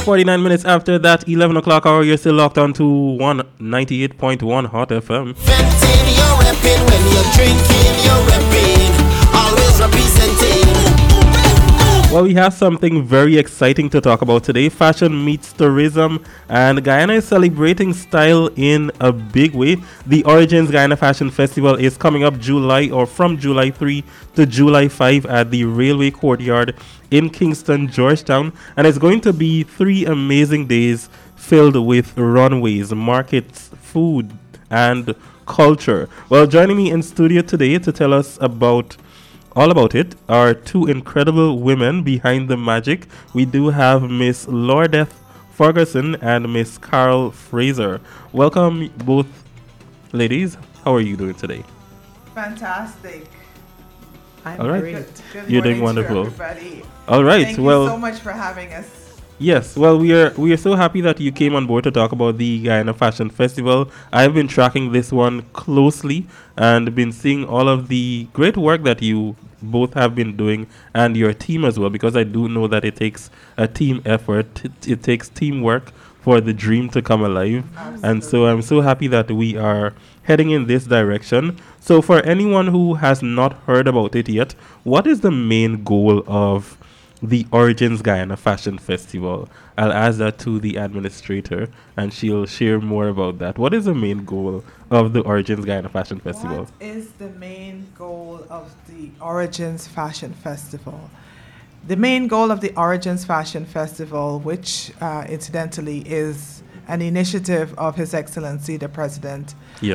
49 minutes after that 11 o'clock hour, you're still locked on to 198.1 Hot FM. Venting, you're repping. When you're drinking, you're repping. Always representing. Well, we have something very exciting to talk about today. Fashion meets tourism, and Guyana is celebrating style in a big way. The Origins Guyana Fashion Festival is coming up from July 3 to July 5 at the Railway Courtyard in Kingston, Georgetown, and it's going to be 3 amazing days filled with runways, markets, food, and culture. Well, joining me in studio today to tell us all about it are 2 incredible women behind the magic. We do have Miss Lourdeth Ferguson and Miss Carol Fraser. Welcome, both ladies. How are you doing today? Fantastic. I'm all right. Good You're doing wonderful. Everybody. All right. Thank you so much for having us. Yes, well, we are so happy that you came on board to talk about the Guyana Fashion Festival. I've been tracking this one closely and been seeing all of the great work that you both have been doing and your team as well, because I do know that it takes a team effort. It takes teamwork for the dream to come alive. Absolutely. And so I'm so happy that we are heading in this direction. So for anyone who has not heard about it yet, what is the main goal of the Origins Guyana Fashion Festival? I'll ask that to the administrator and she'll share more about that. What is the main goal of the Origins Guyana Fashion Festival? What is the main goal of the Origins Fashion Festival? The main goal of the Origins Fashion Festival, which incidentally is an initiative of His Excellency the President. Yeah.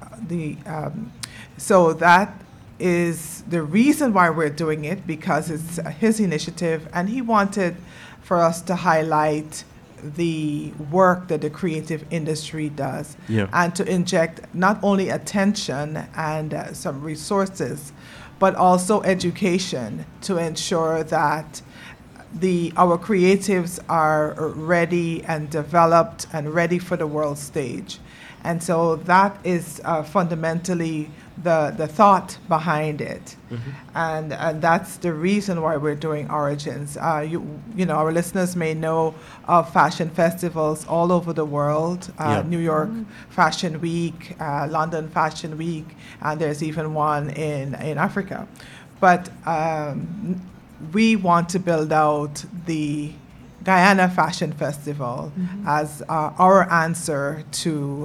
So that is the reason why we're doing it, because it's his initiative and he wanted for us to highlight the work that the creative industry does, and to inject not only attention and some resources, but also education to ensure that our creatives are ready and developed and ready for the world stage. And so that is fundamentally the thought behind it. And that's the reason why we're doing Origins. You know, our listeners may know of fashion festivals all over the world. New York Fashion Week, London Fashion Week, and there's even one in Africa. But we want to build out the Guyana Fashion Festival as our answer to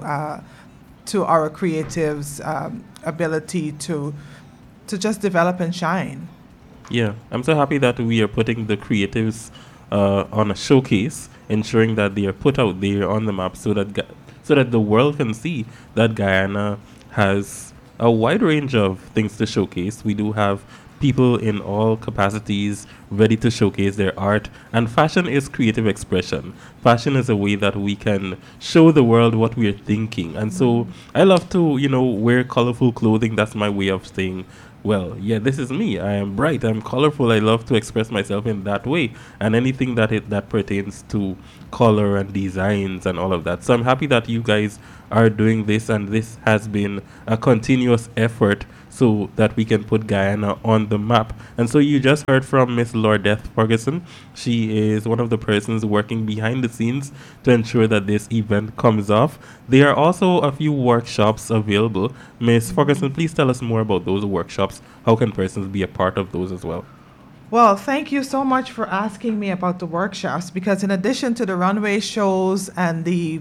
our creatives' ability to just develop and shine. Yeah, I'm so happy that we are putting the creatives on a showcase, ensuring that they are put out there on the map so that the world can see that Guyana has a wide range of things to showcase. We do have people in all capacities ready to showcase their art, and fashion is creative expression. Fashion is a way that we can show the world what we are thinking. And so I love to, wear colorful clothing. That's my way of saying, well, yeah, this is me. I am bright, I'm colorful. I love to express myself in that way, and anything that pertains to color and designs and all of that. So I'm happy that you guys are doing this, and this has been a continuous effort so that we can put Guyana on the map. And so you just heard from Miss Lourdeth Ferguson. She is one of the persons working behind the scenes to ensure that this event comes off. There are also a few workshops available. Miss Ferguson, please tell us more about those workshops. How can persons be a part of those as well? Well, thank you so much for asking me about the workshops, because in addition to the runway shows and the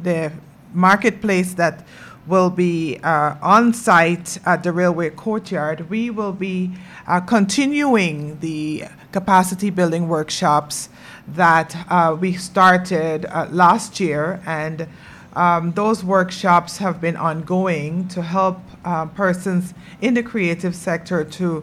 marketplace that will be on site at the Railway Courtyard, we will be continuing the capacity building workshops that we started last year, and those workshops have been ongoing to help persons in the creative sector to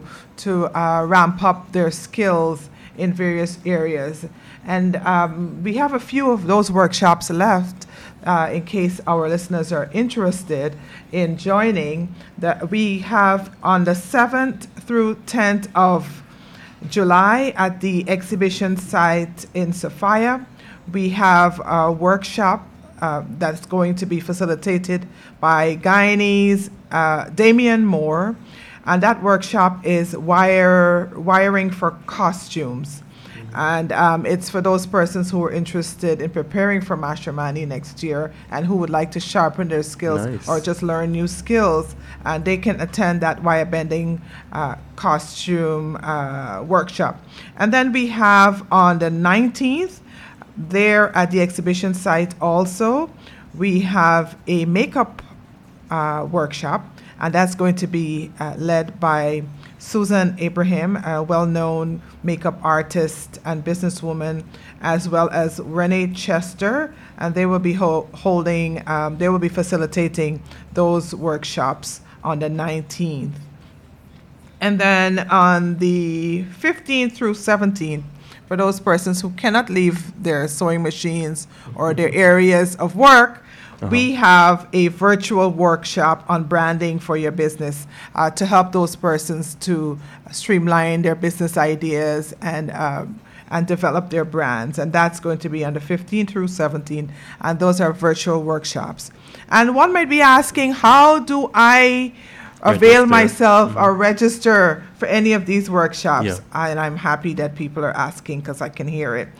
ramp up their skills in various areas. And we have a few of those workshops left in case our listeners are interested in joining. That we have on the 7th through 10th of July at the exhibition site in Sophia. We have a workshop that's going to be facilitated by Guyanese Damian Moore, and that workshop is wiring for costumes. And it's for those persons who are interested in preparing for Mastermind next year and who would like to sharpen their skills Nice. or just learn new skills. And they can attend that wire bending costume workshop. And then we have on the 19th, there at the exhibition site also, we have a makeup workshop, and that's going to be led by Susan Abraham, a well-known makeup artist and businesswoman, as well as Renee Chester, and they will be they will be facilitating those workshops on the 19th. And then on the 15th through 17th, for those persons who cannot leave their sewing machines or their areas of work, we have a virtual workshop on branding for your business to help those persons to streamline their business ideas and develop their brands. And that's going to be on the 15th through 17th. And those are virtual workshops. And one might be asking, how do I avail Register. myself or register for any of these workshops? Yeah. And I'm happy that people are asking because I can hear it.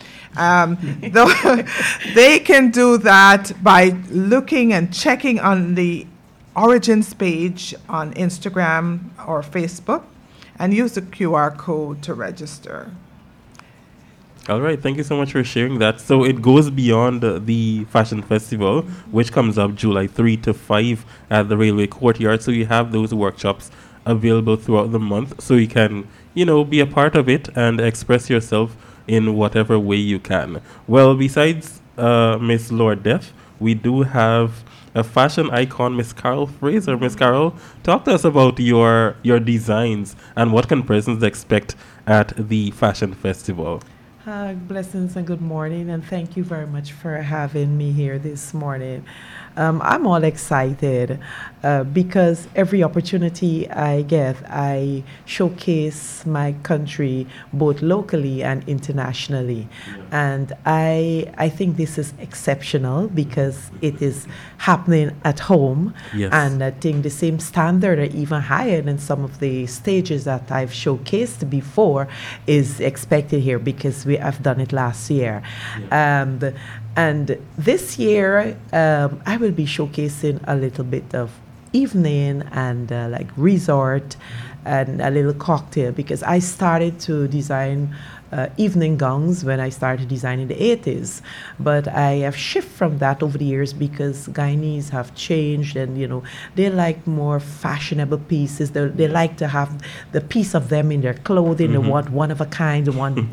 They can do that by looking and checking on the Origins page on Instagram or Facebook and use the QR code to register. All right, thank you so much for sharing that. So it goes beyond the fashion festival, which comes up July 3 to 5 at the Railway Courtyard. So you have those workshops available throughout the month, so you can, be a part of it and express yourself in whatever way you can. Well, besides Miss Lord Death, we do have a fashion icon, Miss Carol Fraser. Miss Carol, talk to us about your designs and what can persons expect at the fashion festival. Blessings and good morning, and thank you very much for having me here this morning. I'm all excited because every opportunity I get, I showcase my country both locally and internationally. Yeah. And I think this is exceptional because it is happening at home. Yes. And I think the same standard or even higher than some of the stages that I've showcased before is expected here because I've done it last year. Yeah. And this year, I will be showcasing a little bit of evening and like resort and a little cocktail because I started to design evening gowns when I started designing in the 80s. But I have shifted from that over the years because Guyanese have changed and, they like more fashionable pieces. They like to have the piece of them in their clothing. They want one of a kind,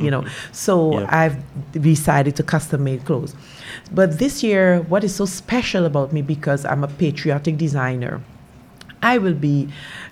So yeah. I've decided to custom make clothes. But this year, what is so special about me, because I'm a patriotic designer, I will be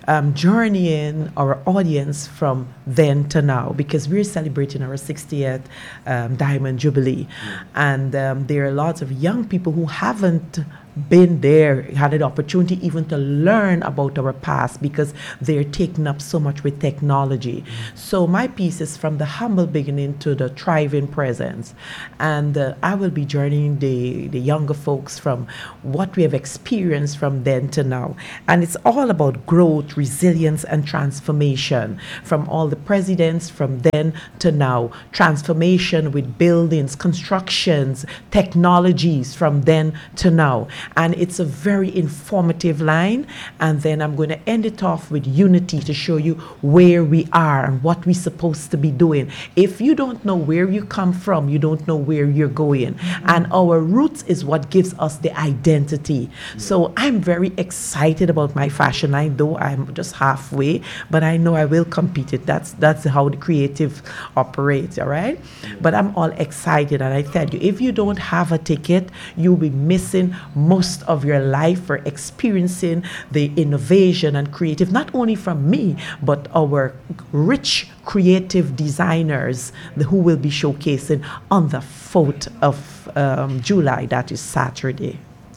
journeying our audience from then to now because we're celebrating our 60th Diamond Jubilee. And there are lots of young people who haven't been there, had an opportunity even to learn about our past because they're taken up so much with technology. So my piece is from the humble beginning to the thriving presence. And I will be journeying the younger folks from what we have experienced from then to now. And it's all about growth, resilience, and transformation from all the presidents from then to now. Transformation with buildings, constructions, technologies from then to now. And it's a very informative line. And then I'm going to end it off with unity to show you where we are and what we're supposed to be doing. If you don't know where you come from, you don't know where you're going. And our roots is what gives us the identity. So I'm very excited about my fashion line, though I'm just halfway, but I know I will compete it. That's how the creative operates, all right? But I'm all excited, and I tell you, if you don't have a ticket, you'll be missing most of your life for experiencing the innovation and creative, not only from me, but our rich creative designers who will be showcasing on the 4th of July, that is Saturday.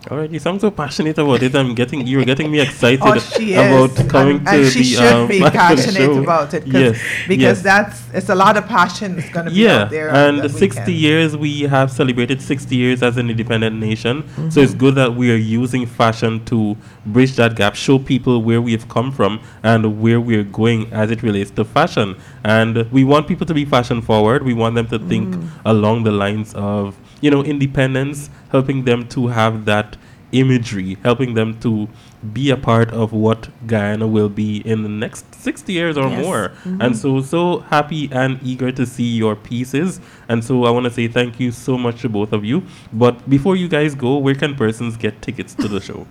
All right, you sound so passionate about it. You're getting me excited Oh, she is. about coming and, to and she the should be fashion passionate show. about it Yes, because yes. it's a lot of passion that's going to be Yeah, out there on and that 60 weekend. years, we have celebrated 60 years as an independent nation. So it's good that we are using fashion to bridge that gap, show people where we've come from and where we're going as it relates to fashion. And we want people to be fashion forward. We want them to think along the lines of, independence, helping them to have that imagery, helping them to be a part of what Guyana will be in the next 60 years or Yes. more. And so happy and eager to see your pieces. And so I want to say thank you so much to both of you. But before you guys go, where can persons get tickets to the show?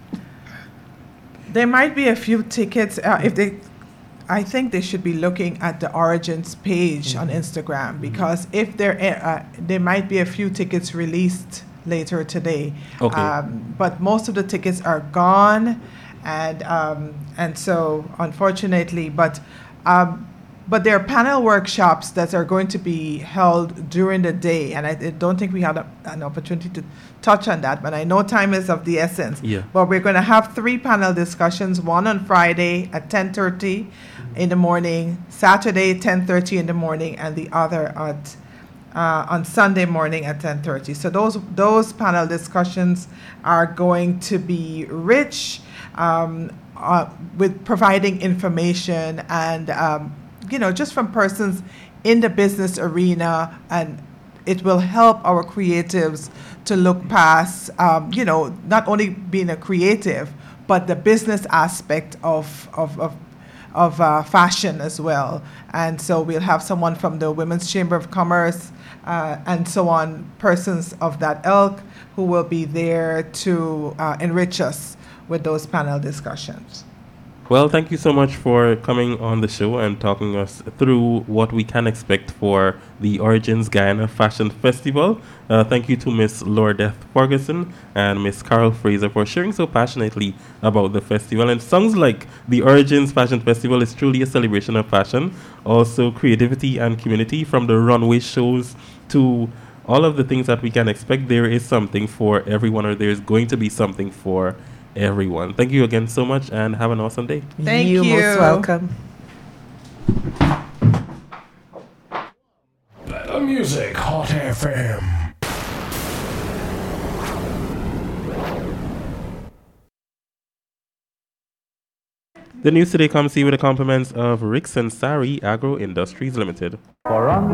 There might be a few tickets I think they should be looking at the Origins page on Instagram because if there might be a few tickets released later today. Okay. But most of the tickets are gone, and so unfortunately, but there are panel workshops that are going to be held during the day, and I don't think we had an opportunity to touch on that, but I know time is of the essence. Yeah. But we're going to have 3 panel discussions, one on Friday at 10:30 in the morning, Saturday 10:30 in the morning, and the other on Sunday morning at 10:30. So those panel discussions are going to be rich with providing information and just from persons in the business arena, and it will help our creatives to look past not only being a creative but the business aspect of fashion as well. And so we'll have someone from the Women's Chamber of Commerce and so on, persons of that ilk who will be there to enrich us with those panel discussions. Well, thank you so much for coming on the show and talking us through what we can expect for the Origins Guyana Fashion Festival. Thank you to Miss Lourdeth Ferguson and Miss Carol Fraser for sharing so passionately about the festival. And sounds like the Origins Fashion Festival is truly a celebration of fashion, also creativity and community, from the runway shows to all of the things that we can expect. There is something for everyone, or there is going to be something for everyone. Thank you again so much and have an awesome day. Thank You're you. most welcome. Better music, Hot FM. The news today comes to you with the compliments of Ricks and Sari Agro Industries Limited.